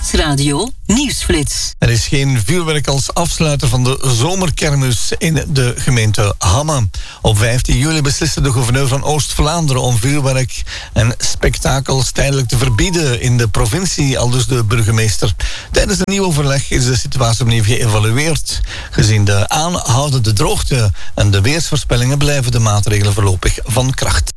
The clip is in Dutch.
Stadsradio Nieuwsflits. Er is geen vuurwerk als afsluiter van de zomerkermis in de gemeente Hamme. Op 15 juli besliste de gouverneur van Oost-Vlaanderen om vuurwerk en spektakels tijdelijk te verbieden in de provincie, aldus de burgemeester. Tijdens een nieuw overleg is de situatie opnieuw geëvalueerd. Gezien de aanhoudende droogte en de weersvoorspellingen blijven de maatregelen voorlopig van kracht.